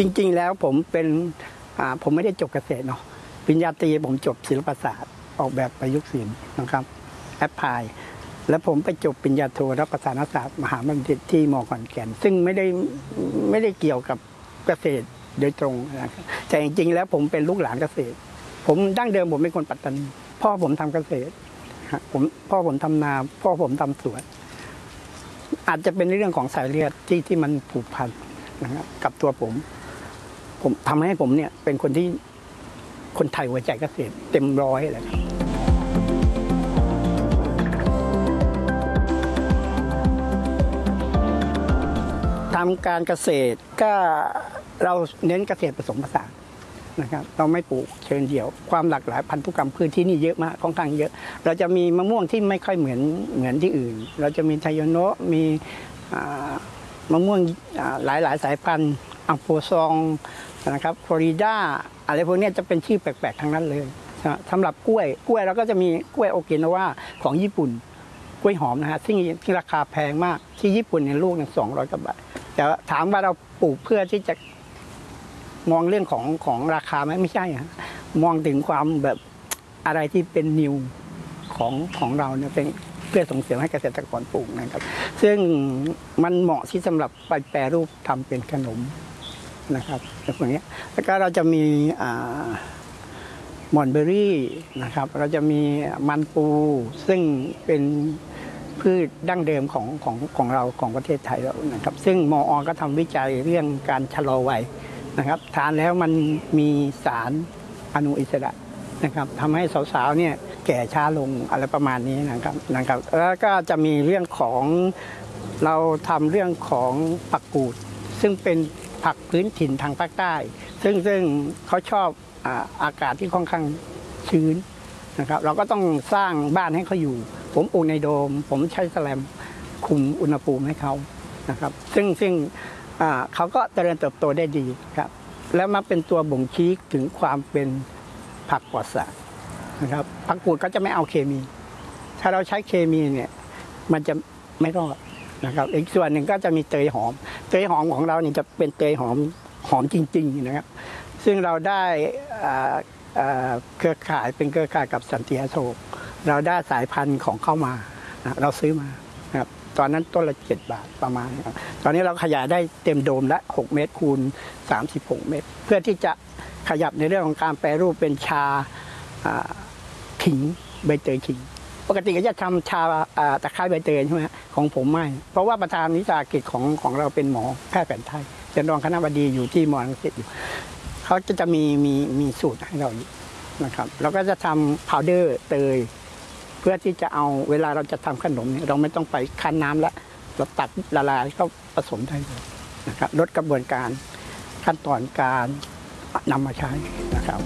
ริงๆแล้วผมไม่ได้จบเกษตรเนาะปริญญาตรีผมจบศิลปศาสตร์ออกแบบประยุกต์ศิลป์นะครับแอปพลายแล้วผมไปจบปริญญาโทรัฐประศาสนศาสตร์มหาบัณฑิตที่ม.ขอนแก่นซึ่งไม่ได้เกี่ยวกับเกษตรโดยตรงนะครับแต่จริงๆแล้วผมเป็นลูกหลานเกษตรผมดั้งเดิมผมเป็นคนปัตตานีพ่อผมทำเกษตรพ่อผมทำนาพ่อผมทำสวนอาจจะเป็นเรื่องของสายเลือดที่มันผูกพันนะครับกับตัวผมทำให้ผมเนี่ยเป็นคนที่คนไทยหัวใจเกษตรเต็มร้อยเลยครับทำการเกษตรก็เราเน้นเกษตรผสมผสานนะครับเราไม่ปลูกเชิงเดี่ยวความหลากหลายพันธุกรรมพืชที่นี่เยอะมากค่อนข้างเยอะเราจะมีมะม่วงที่ไม่ค่อยเหมือนที่อื่นเราจะมีไทโยโนะมีมะม่วงหลายสายพันธุ์อังโปซองนะครับฟลอริดาอะไรพวกนี้จะเป็นชื่อแปลกๆทั้งนั้นเลยสำหรับกล้วยเราก็จะมีกล้วยโอกินาวาของญี่ปุ่นกล้วยหอมนะฮะที่ราคาแพงมากที่ญี่ปุ่นเนี่ยลูกนึง200 กว่าบาทแต่ถามว่าเราปลูกเพื่อที่จะมองเรื่องของราคาไหมไม่ใช่ฮะมองถึงความแบบอะไรที่เป็นนิวของเราเนี่ยเป็นเพื่อส่งเสริมให้เกษตรกรปลูกนะครับซึ่งมันเหมาะที่สำหรับไปแปรรูปทำเป็นขนมนะครับอย่างเงี้ยแล้วก็เราจะมีมอนเบอรี่นะครับเราจะมีมันปูซึ่งเป็นพืชดั้งเดิมของเราของประเทศไทยเรานะครับซึ่งมอ.ก็ทำวิจัยเรื่องการชะลอวัยนะครับทานแล้วมันมีสารอนุอิสระนะครับทำให้สาวๆเนี่ยแก่ช้าลงอะไรประมาณนี้นะครับแล้วก็จะมีเรื่องของเราทำเรื่องของผักกูดซึ่งเป็นผักพื้นถิ่นทางภาคใต้ซึ่งเขาชอบอากาศที่ค่อนข้างชื้นนะครับเราก็ต้องสร้างบ้านให้เขาอยู่ผมปลูกในโดมผมใช้แสแลมคุมอุณหภูมิให้เขานะครับซึ่งเขาก็เจริญเติบโตได้ดีครับแล้วมาเป็นตัวบ่งชี้ถึงความเป็นผักปลอดสารนะครับผักกูดก็จะไม่เอาเคมีถ้าเราใช้เคมีเนี่ยมันจะไม่รอดนะครับอีกส่วนหนึ่งก็จะมีเตยหอมของเราเนี่ยจะเป็นเตยหอมจริงๆนะครับซึ่งเราได้เครือข่ายเป็นเครือข่ายกับสันติอโศกเราได้สายพันธุ์ของเข้ามาเราซื้อมาครับตอนนั้นต้นละ7 บาทประมาณครับตอนนี้เราขยายได้เต็มโดมละ6 เมตรคูณ36 เมตรเพื่อที่จะขยับในเรื่องของการแปรรูปเป็นชาขิงใบเตยขิงปกติก็จะทำชาตะไคร้ใบเตยใช่ไหมของผมไม่เพราะว่าประธานวิชาการของเราเป็นหมอแพทย์แผนไทยเป็นรองคณบดีอยู่ที่มอลังสิตอยู่เขาจะมีสูตรให้เรานะครับเราก็จะทำพาวเดอร์เตยเพื่อที่จะเอาเวลาเราจะทำขนมเนี่ยเราไม่ต้องไปคั้นน้ำแล้วเราตักละลายเข้าผสมได้เลยนะครับลดกระบวนการขั้นตอนการนำมาใช้นะครับ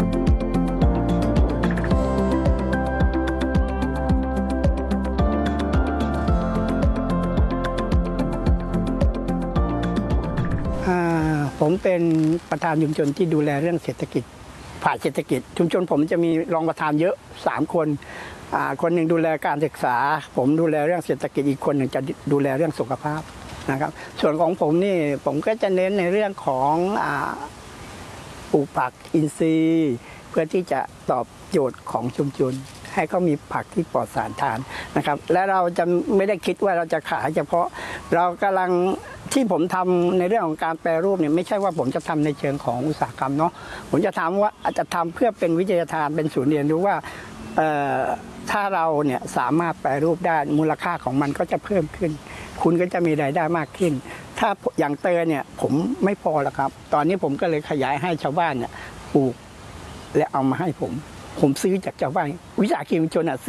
ผมเป็นประธานชุมชนที่ดูแลเรื่องเศรษฐกิจฝ่ายเศรษฐกิจชุมชนผมจะมีรองประธานเยอะ3 คนคนหนึ่งดูแลการศึกษาผมดูแลเรื่องเศรษฐกิจอีกคนหนึ่งจะดูแลเรื่องสุขภาพนะครับส่วนของผมนี่ผมก็จะเน้นในเรื่องของปลูกผักอินทรีย์เพื่อที่จะตอบโจทย์ของชุมชนให้เขามีผักที่ปลอดสารทานนะครับและเราจะไม่ได้คิดว่าเราจะขายเฉพาะเรากำลังที่ผมทำในเรื่องของการแปรรูปเนี่ยไม่ใช่ว่าผมจะทำในเชิงของอุตสาหกรรมเนาะผมจะทำว่าอาจจะทำเพื่อเป็นวิทยาทานเป็นศูนย์เรียนรู้ว่าถ้าเราเนี่ยสามารถแปรรูปได้มูลค่าของมันก็จะเพิ่มขึ้นคุณก็จะมีรายได้มากขึ้นถ้าอย่างเตยเนี่ยผมไม่พอแล้วครับตอนนี้ผมก็เลยขยายให้ชาวบ้านเนี่ยปลูกและเอามาให้ผมซื้อจากชาวบ้านวิสาหกิจชุมชน